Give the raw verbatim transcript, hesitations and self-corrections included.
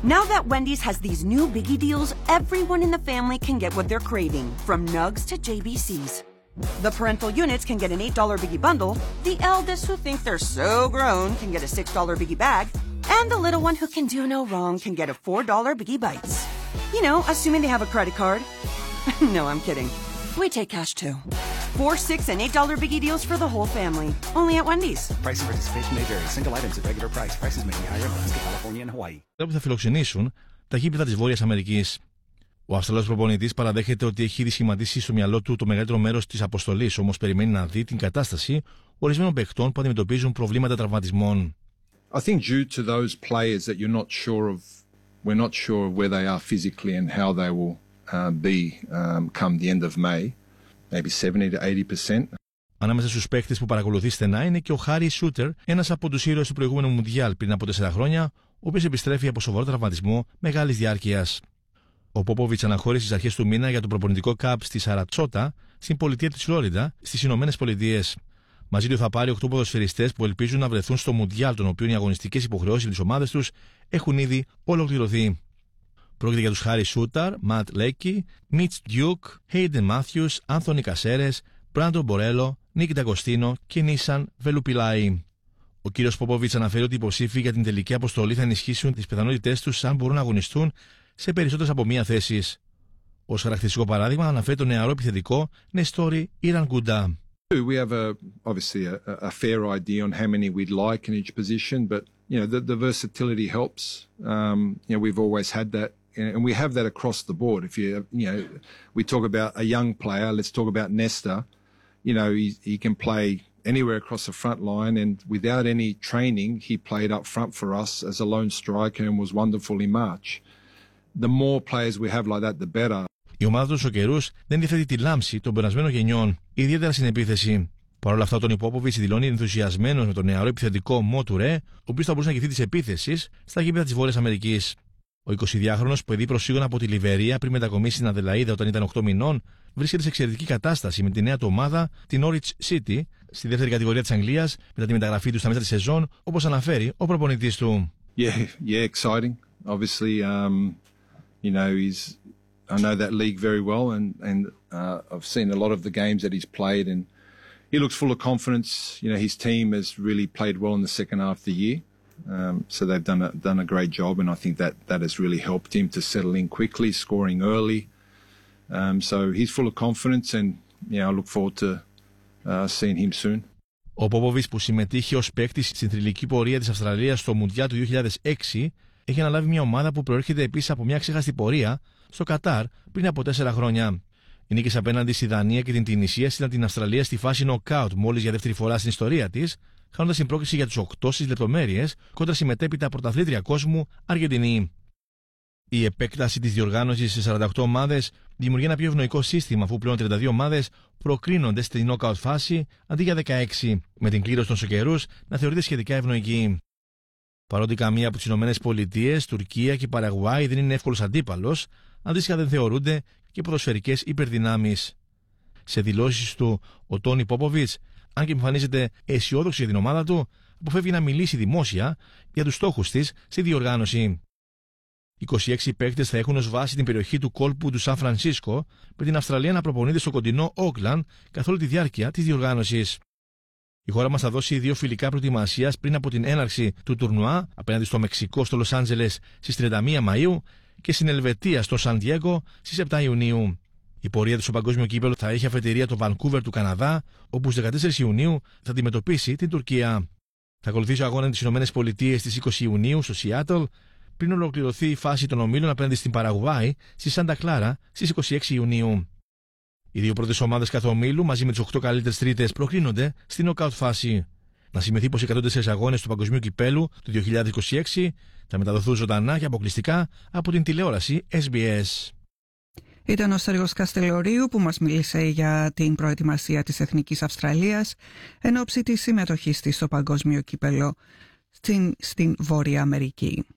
Now that Wendy's has these new biggie deals, everyone in the family can get what they're craving, from nugs to J B Cs. The parental units can get an eight dollar biggie bundle, the eldest who think they're so grown can get a six dollar biggie bag, and the little one who can do no wrong can get a four dollar biggie bites. You know, assuming they have a credit card. No, I'm kidding. We take cash too. Four, six, and eight dollar biggie deals for the whole family. Only at Wendy's. Price and participation may vary. Single items at regular price. Prices may be higher in Alaska, California, and Hawaii. Που θα φιλοξενήσουν τα γήπεδα της Βόρειας Αμερικής. Ο Αυστραλός προπονητής παραδέχεται ότι έχει ήδη σχηματίσει στο μυαλό του το μεγαλύτερο μέρος της αποστολής, όμως περιμένει να δει την κατάσταση ορισμένων παιχτών που αντιμετωπίζουν προβλήματα τραυματισμών. I think due to those players that you're not sure of, we're not sure of where they are physically and how they will uh, be um, come the end of May, maybe seventy to eighty percent. Ανάμεσα στους παίκτες που παρακολουθεί στενά είναι και ο Χάρι Σούτερ, ένας από τους ήρωες του προηγούμενου Μουντιάλ πριν από τέσσερα χρόνια, ο οποίος επιστρέφει από σοβαρό τραυματισμό μεγάλης διάρκειας. Ο Πόποβιτς αναχώρησε στις αρχές του μήνα για το προπονητικό καμπ στη Σαρατσότα, στην πολιτεία της Φλόριντα, στις Ηνωμένες Πολιτείες. Μαζί του θα πάρει οκτώ ποδοσφαιριστές που ελπίζουν να βρεθούν στο Μουντιάλ, των οποίων οι αγωνιστικές υποχρεώσεις της ομάδας τους έχουν ήδη ολοκληρωθεί. Πρόκειται για τους Χάρι Σούταρ, Ματ Λέκι, Μιτς Ντιούκ, Χέιντεν Μάθιους, Άνθονι Κασέρες, Μπράντο Μπορέλο, Νίκ Νταγκοστίνο και Νίσαν Βελουπιλάι. Ο κύριος Πόποβιτς αναφέρει ότι οι υποψήφοι για την τελική αποστολή θα ενισχύσουν τις πιθανότητές τους αν μπορούν να αγωνιστούν σε περισσότερες από μία θέσεις. Ως χαρακτηριστικό παράδειγμα αναφέρει τον νεαρό επιθετικό Νεστόρι Ιρανγκουντά. We have a, obviously a, a fair idea on how many we'd like in each position, but you know the, the versatility helps. Um, you know we've always had that, and we have that across the board. If you you know we talk about a young player, let's talk about Nesta. You know he he can play anywhere across the front line, and without any training, he played up front for us as a lone striker and was wonderful in March. The more players we have like that, the better. Η ομάδα των Σοκερούς δεν διαθέτει τη λάμψη των περασμένων γενιών, ιδιαίτερα στην επίθεση. Παρ' όλα αυτά, ο Τόνι Πόποβιτς δηλώνει ενθουσιασμένος με τον νεαρό επιθετικό Μό Τουρέ, ο οποίος θα μπορούσε να γευθεί της επίθεσης στα γήπεδα της Βόρειας Αμερικής. Ο εικοσιδυάχρονος, παιδί προσφύγων από τη Λιβερία πριν μετακομίσει στην Αδελαΐδα όταν ήταν οκτώ μηνών, βρίσκεται σε εξαιρετική κατάσταση με τη νέα του ομάδα, την Norwich City, στη δεύτερη κατηγορία της Αγγλίας, μετά τη μεταγραφή του στα μέσα της σεζόν, όπως αναφέρει ο προπονητής του. Yeah, yeah, exciting. Obviously, um, you know, he's. I know that league very well, and and uh, I've seen a lot of the games that he's played, and he looks full of confidence. You know, his team has really played well in the second half of the year, um, so they've done a done a great job, and I think that that has really helped him to settle in quickly, scoring early. Um, so he's full of confidence, and yeah, I look forward to uh, seeing him soon. Ο Πόποβιτς, που συμμετείχε ως παίκτης στην θρυλική πορεία της Αυστραλίας στο Μουντιάλ του δύο χιλιάδες έξι, έχει αναλάβει μια ομάδα που προέρχεται επίσης από μια ξεχαστή πορεία στο Κατάρ πριν από τέσσερα χρόνια. Οι νίκες απέναντι στη Δανία και την Τινησία στείλαν την Αυστραλία στη φάση νοκάουτ μόλις για δεύτερη φορά στην ιστορία της, χάνοντας την πρόκριση για τους οκτώ στις λεπτομέρειες κόντρα στη μετέπειτα πρωταθλήτρια κόσμου Αργεντινή. Η επέκταση της διοργάνωσης σε σαράντα οκτώ ομάδες δημιουργεί ένα πιο ευνοϊκό σύστημα, αφού πλέον τριάντα δύο ομάδες προκρίνονται στη νοκάουτ φάση αντί για δεκαέξι, με την κλήρωση των Σοκερούς να θεωρείται σχετικά ευνοϊκή. Παρότι καμία από τις Ηνωμένες Πολιτείες, Τουρκία και η Παραγουάη δεν είναι εύκολος αντίπαλος, αντίστοιχα δεν θεωρούνται και ποδοσφαιρικές υπερδυνάμεις. Σε δηλώσεις του, ο Τόνι Πόποβιτς, αν και εμφανίζεται αισιόδοξη για την ομάδα του, αποφεύγει να μιλήσει δημόσια για τους στόχους της στη διοργάνωση. είκοσι έξι παίκτες θα έχουν ως βάση την περιοχή του κόλπου του Σαν Φρανσίσκο, με την Αυστραλία να προπονείται στο κοντινό Όκλαντ καθ' όλη τη διάρκεια της διοργάνωσης. Η χώρα μας θα δώσει δύο φιλικά προετοιμασίας πριν από την έναρξη του τουρνουά απέναντι στο Μεξικό στο Λος Άντζελες στις τριάντα μία Μαΐου και στην Ελβετία στο Σαν Διέγκο στις επτά Ιουνίου. Η πορεία του στο παγκόσμιο κύπελλο θα έχει αφετηρία το Βανκούβερ του Καναδά, όπου στις δεκατέσσερις Ιουνίου θα αντιμετωπίσει την Τουρκία. Θα ακολουθήσει ο αγώνα της Ηνωμένες Πολιτείες στις είκοσι Ιουνίου στο Σιάτλ, πριν ολοκληρωθεί η φάση των ομίλων απέναντι στην Παραγουάη στη Σάντα Κλάρα στις είκοσι έξι Ιουνίου. Οι δύο πρώτες ομάδες κάθε ομίλου, μαζί με τις οκτώ καλύτερες τρίτες, προκρίνονται στην νοκάουτ φάση. Να σημειωθεί πως οι εκατόν τέσσερις αγώνες του παγκοσμίου κυπέλου του δύο χιλιάδες είκοσι έξι θα μεταδοθούν ζωντανά και αποκλειστικά από την τηλεόραση Ες Μπι Ες. Ήταν ο Στέργος Καστελορίου που μας μίλησε για την προετοιμασία της Εθνικής Αυστραλίας εν ώψη της συμμετοχής της στο παγκόσμιο κύπελλο στην, στην Βόρεια Αμερική.